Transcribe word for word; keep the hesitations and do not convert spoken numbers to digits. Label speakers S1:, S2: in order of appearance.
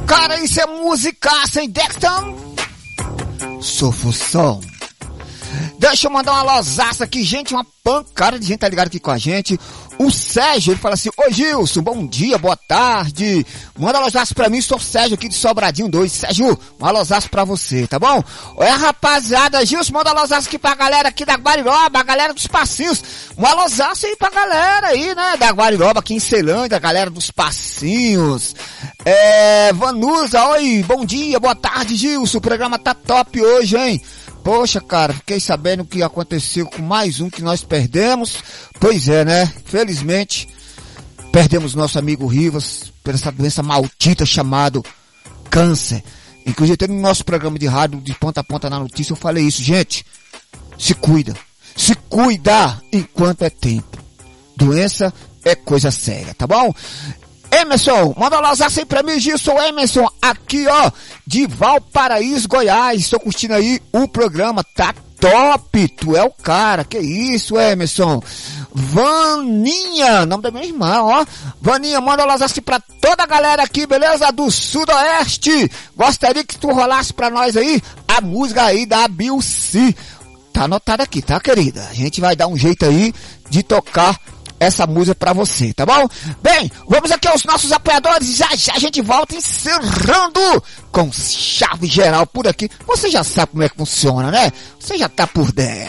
S1: Cara, isso é musicaça, hein, Dexton? Sofusão. Deixa eu mandar uma losaça aqui, gente, uma pancada de gente tá ligado aqui com a gente. O Sérgio, ele fala assim: oi Gilson, bom dia, boa tarde. Manda losaço pra mim, sou o Sérgio aqui de Sobradinho dois. Sérgio, uma losaço pra você, tá bom? Olha, rapaziada, Gilson, manda losaço aqui pra galera aqui da Guariroba, a galera dos Passinhos. Uma losaço aí pra galera aí, né, da Guariroba aqui em Ceilândia, a galera dos Passinhos. É, Vanusa, oi, bom dia, boa tarde, Gilson, o programa tá top hoje, hein? Poxa, cara, fiquei sabendo o que aconteceu com mais um que nós perdemos. Pois é, né? Felizmente, perdemos nosso amigo Rivas por essa doença maldita chamada câncer. Inclusive, teve no nosso programa de rádio, de ponta a ponta na notícia, eu falei isso. Gente, se cuida. Se cuida enquanto é tempo. Doença é coisa séria, tá bom? Emerson, manda lá aí pra mim, Gilson. Emerson, aqui ó, de Valparaíso, Goiás. Estou curtindo aí o programa, tá top. Tu é o cara, que isso, Emerson. Vaninha, nome da minha irmã, ó. Vaninha, manda lá assim pra toda a galera aqui, beleza? Do Sudoeste. Gostaria que tu rolasse pra nós aí a música aí da Bilci. Tá anotado aqui, tá, querida? A gente vai dar um jeito aí de tocar essa música pra você, tá bom? Bem, vamos aqui aos nossos apoiadores. Já já a gente volta encerrando com chave geral por aqui. Você já sabe como é que funciona, né? Você já tá por dentro.